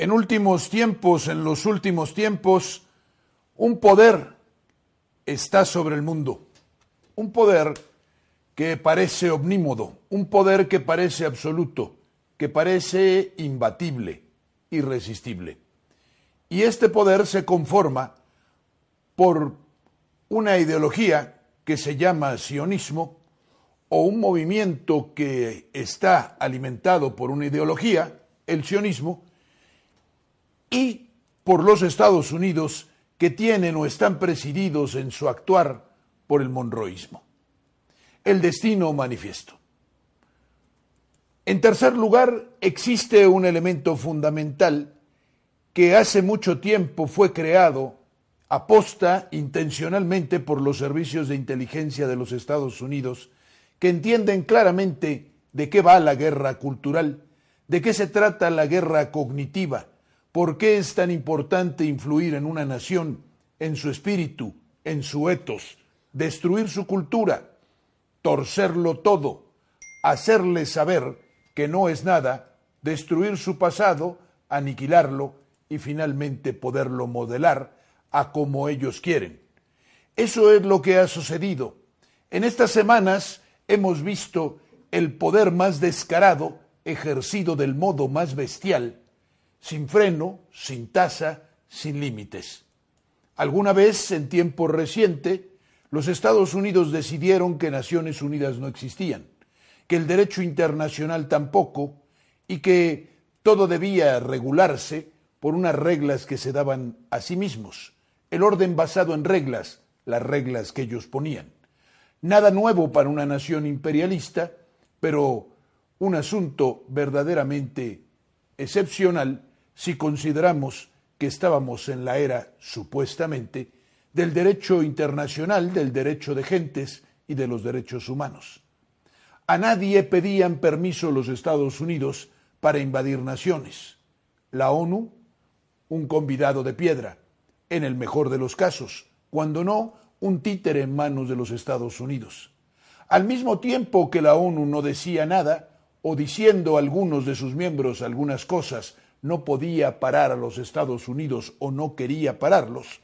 En los últimos tiempos, un poder está sobre el mundo. Un poder que parece omnímodo, un poder que parece absoluto, que parece imbatible, irresistible. Y este poder se conforma por una ideología que se llama sionismo, o un movimiento que está alimentado por una ideología, el sionismo, y por los Estados Unidos, que tienen o están presididos en su actuar por el monroísmo. El destino manifiesto. En tercer lugar, existe un elemento fundamental que hace mucho tiempo fue creado aposta intencionalmente por los servicios de inteligencia de los Estados Unidos, que entienden claramente de qué va la guerra cultural, de qué se trata la guerra cognitiva, por qué es tan importante influir en una nación, en su espíritu, en su etos, destruir su cultura, torcerlo todo, hacerle saber que no es nada, destruir su pasado, aniquilarlo y finalmente poderlo modelar a como ellos quieren. Eso es lo que ha sucedido. En estas semanas hemos visto el poder más descarado ejercido del modo más bestial, sin freno, sin tasa, sin límites. Alguna vez, en tiempo reciente, los Estados Unidos decidieron que Naciones Unidas no existían, que el derecho internacional tampoco, y que todo debía regularse por unas reglas que se daban a sí mismos, el orden basado en reglas, las reglas que ellos ponían. Nada nuevo para una nación imperialista, pero un asunto verdaderamente excepcional si consideramos que estábamos en la era, supuestamente, del derecho internacional, del derecho de gentes y de los derechos humanos. A nadie pedían permiso los Estados Unidos para invadir naciones. La ONU, un convidado de piedra, en el mejor de los casos, cuando no, un títere en manos de los Estados Unidos. Al mismo tiempo que la ONU no decía nada, o diciendo a algunos de sus miembros algunas cosas, no podía parar a los Estados Unidos o no quería pararlos,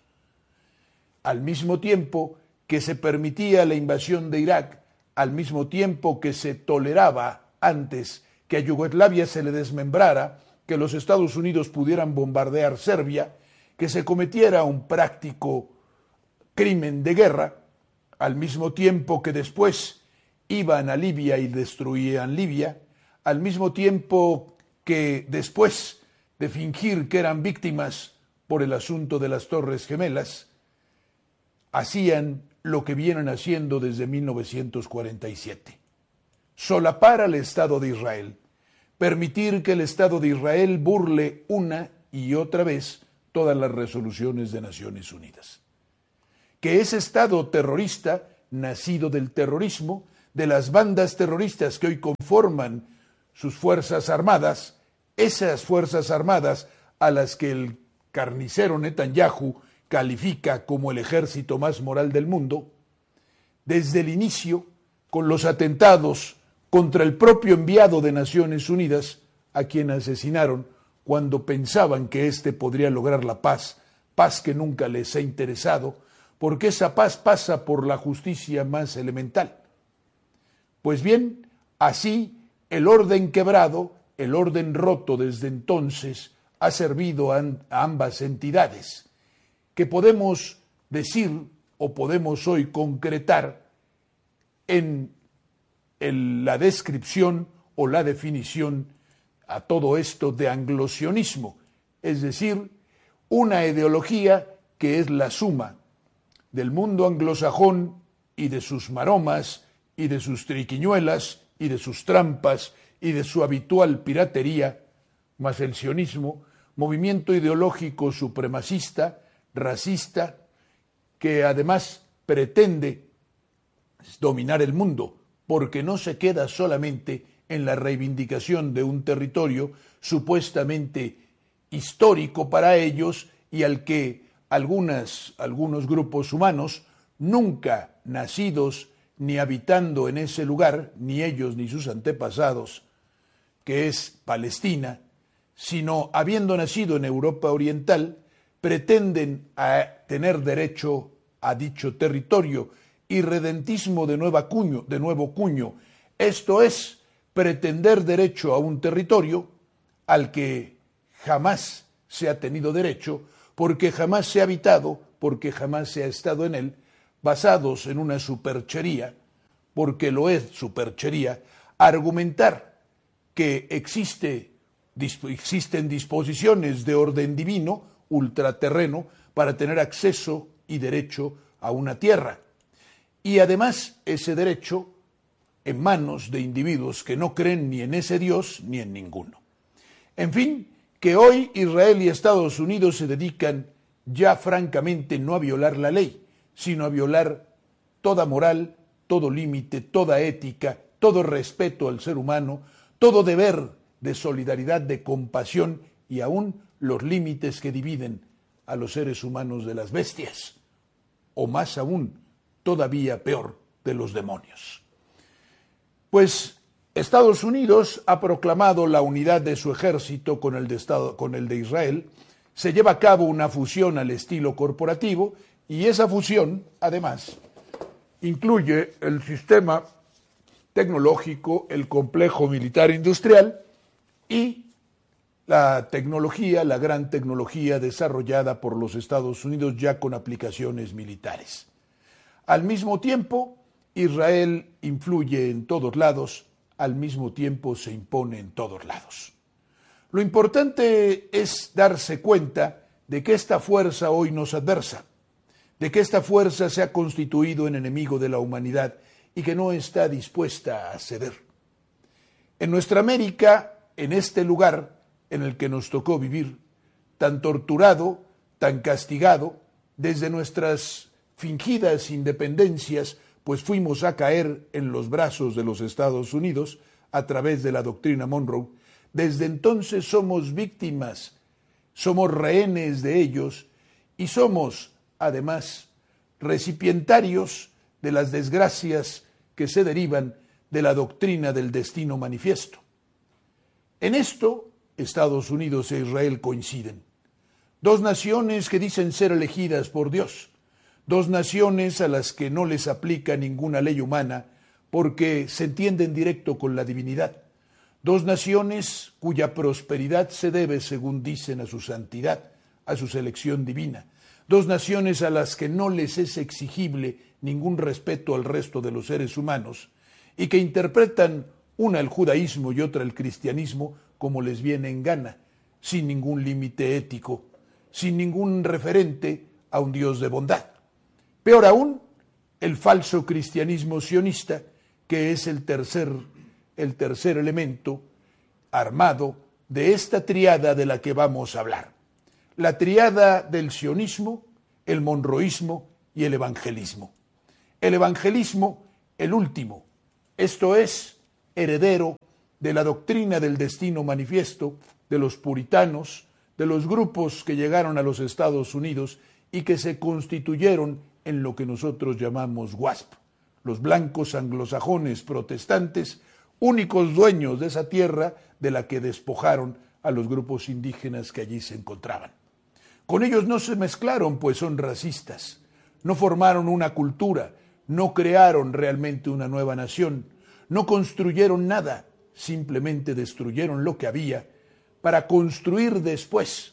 al mismo tiempo que se permitía la invasión de Irak, al mismo tiempo que se toleraba antes que a Yugoslavia se le desmembrara, que los Estados Unidos pudieran bombardear Serbia, que se cometiera un práctico crimen de guerra, al mismo tiempo que después iban a Libia y destruían Libia, al mismo tiempo que después de fingir que eran víctimas por el asunto de las Torres Gemelas, hacían lo que vienen haciendo desde 1947. Solapar al Estado de Israel, permitir que el Estado de Israel burle una y otra vez todas las resoluciones de Naciones Unidas. Que ese Estado terrorista, nacido del terrorismo, de las bandas terroristas que hoy conforman sus fuerzas armadas, esas fuerzas armadas a las que el carnicero Netanyahu califica como el ejército más moral del mundo, desde el inicio, con los atentados contra el propio enviado de Naciones Unidas, a quien asesinaron cuando pensaban que éste podría lograr la paz, paz que nunca les ha interesado, porque esa paz pasa por la justicia más elemental. Pues bien, así el orden quebrado, el orden roto desde entonces, ha servido a ambas entidades, que podemos decir o podemos hoy concretar en la descripción o la definición a todo esto de anglosionismo, es decir, una ideología que es la suma del mundo anglosajón y de sus maromas y de sus triquiñuelas y de sus trampas y de su habitual piratería, más el sionismo, movimiento ideológico supremacista, racista, que además pretende dominar el mundo, porque no se queda solamente en la reivindicación de un territorio supuestamente histórico para ellos y al que algunos grupos humanos, nunca nacidos ni habitando en ese lugar, ni ellos ni sus antepasados, que es Palestina, sino habiendo nacido en Europa Oriental, pretenden tener derecho a dicho territorio, irredentismo de nuevo cuño, esto es, pretender derecho a un territorio al que jamás se ha tenido derecho, porque jamás se ha habitado, porque jamás se ha estado en él, basados en una superchería, porque lo es superchería, argumentar que existen disposiciones de orden divino, ultraterreno, para tener acceso y derecho a una tierra. Y además ese derecho en manos de individuos que no creen ni en ese Dios ni en ninguno. En fin, que hoy Israel y Estados Unidos se dedican ya francamente no a violar la ley, sino a violar toda moral, todo límite, toda ética, todo respeto al ser humano, todo deber de solidaridad, de compasión y aún los límites que dividen a los seres humanos de las bestias, o más aún, todavía peor, de los demonios. Pues Estados Unidos ha proclamado la unidad de su ejército con el de Israel, se lleva a cabo una fusión al estilo corporativo y esa fusión, además, incluye el sistema tecnológico, el complejo militar industrial y la tecnología, la gran tecnología desarrollada por los Estados Unidos ya con aplicaciones militares. Al mismo tiempo, Israel influye en todos lados, al mismo tiempo se impone en todos lados. Lo importante es darse cuenta de que esta fuerza hoy nos adversa, de que esta fuerza se ha constituido en enemigo de la humanidad y que no está dispuesta a ceder. En nuestra América, en este lugar en el que nos tocó vivir, tan torturado, tan castigado, desde nuestras fingidas independencias, pues fuimos a caer en los brazos de los Estados Unidos a través de la doctrina Monroe. Desde entonces somos víctimas, somos rehenes de ellos y somos, además, recipientarios de las desgracias que se derivan de la doctrina del destino manifiesto. En esto, Estados Unidos e Israel coinciden. Dos naciones que dicen ser elegidas por Dios, dos naciones a las que no les aplica ninguna ley humana porque se entienden directo con la divinidad, dos naciones cuya prosperidad se debe, según dicen, a su santidad, a su selección divina, dos naciones a las que no les es exigible ningún respeto al resto de los seres humanos y que interpretan una el judaísmo y otra el cristianismo como les viene en gana, sin ningún límite ético, sin ningún referente a un Dios de bondad. Peor aún, el falso cristianismo sionista, que es el tercer elemento armado de esta triada de la que vamos a hablar. La triada del sionismo, el monroísmo y el evangelismo. El evangelismo, el último, esto es, heredero de la doctrina del destino manifiesto, de los puritanos, de los grupos que llegaron a los Estados Unidos y que se constituyeron en lo que nosotros llamamos WASP, los blancos anglosajones protestantes, únicos dueños de esa tierra de la que despojaron a los grupos indígenas que allí se encontraban. Con ellos no se mezclaron, pues son racistas, no formaron una cultura, no crearon realmente una nueva nación, no construyeron nada, simplemente destruyeron lo que había para construir después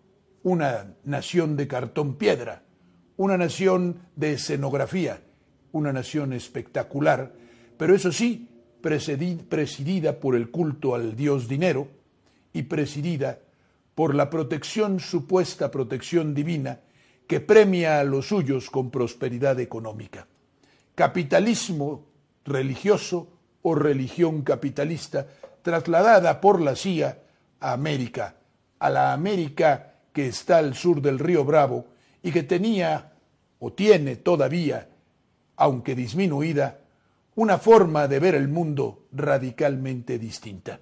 una nación de cartón piedra, una nación de escenografía, una nación espectacular, pero eso sí, presidida por el culto al dios dinero y presidida por la supuesta protección divina que premia a los suyos con prosperidad económica. Capitalismo religioso o religión capitalista trasladada por la CIA a América, a la América que está al sur del río Bravo y que tenía o tiene todavía, aunque disminuida, una forma de ver el mundo radicalmente distinta.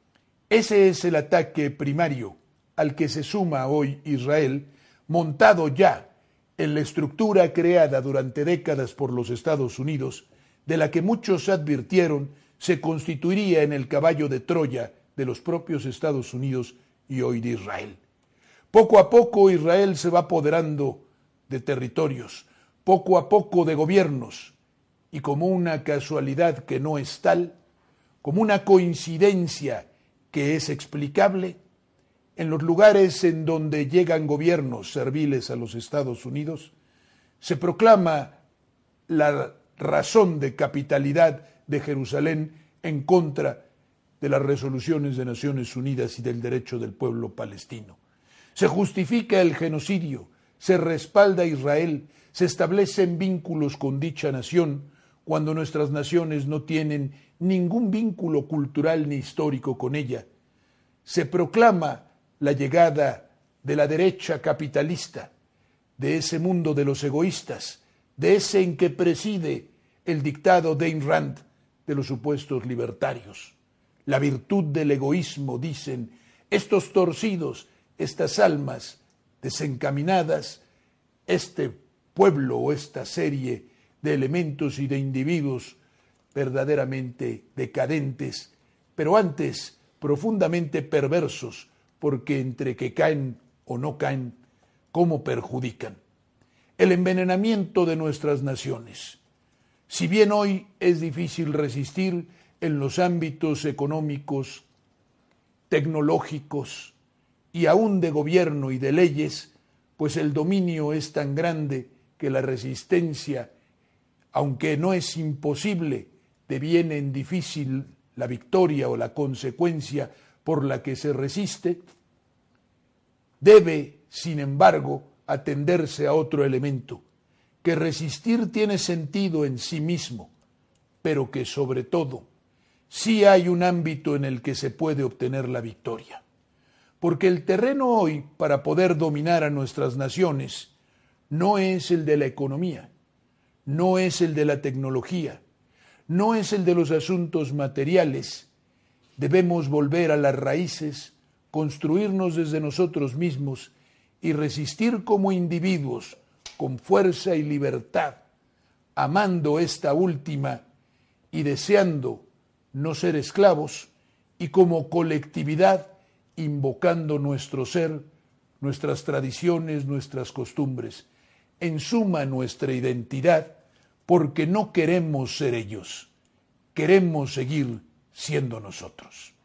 Ese es el ataque primario al que se suma hoy Israel, montado ya en la estructura creada durante décadas por los Estados Unidos, de la que muchos advirtieron se constituiría en el caballo de Troya de los propios Estados Unidos y hoy de Israel. Poco a poco Israel se va apoderando de territorios, poco a poco de gobiernos, y como una casualidad que no es tal, como una coincidencia que es explicable, en los lugares en donde llegan gobiernos serviles a los Estados Unidos, se proclama la razón de capitalidad de Jerusalén en contra de las resoluciones de Naciones Unidas y del derecho del pueblo palestino. Se justifica el genocidio, se respalda a Israel, se establecen vínculos con dicha nación cuando nuestras naciones no tienen ningún vínculo cultural ni histórico con ella. Se proclama la llegada de la derecha capitalista, de ese mundo de los egoístas, de ese en que preside el dictado de Ayn Rand de los supuestos libertarios. La virtud del egoísmo, dicen estos torcidos, estas almas desencaminadas, este pueblo o esta serie de elementos y de individuos verdaderamente decadentes, pero antes profundamente perversos, porque entre que caen o no caen, ¿cómo perjudican? El envenenamiento de nuestras naciones. Si bien hoy es difícil resistir en los ámbitos económicos, tecnológicos y aún de gobierno y de leyes, pues el dominio es tan grande que la resistencia, aunque no es imposible, deviene en difícil la victoria o la consecuencia por la que se resiste, debe, sin embargo, atenderse a otro elemento, que resistir tiene sentido en sí mismo, pero que sobre todo sí hay un ámbito en el que se puede obtener la victoria. Porque el terreno hoy para poder dominar a nuestras naciones no es el de la economía, no es el de la tecnología, no es el de los asuntos materiales. Debemos volver a las raíces, construirnos desde nosotros mismos y resistir como individuos con fuerza y libertad, amando esta última y deseando no ser esclavos, y como colectividad invocando nuestro ser, nuestras tradiciones, nuestras costumbres, en suma nuestra identidad, porque no queremos ser ellos, queremos seguir siendo nosotros.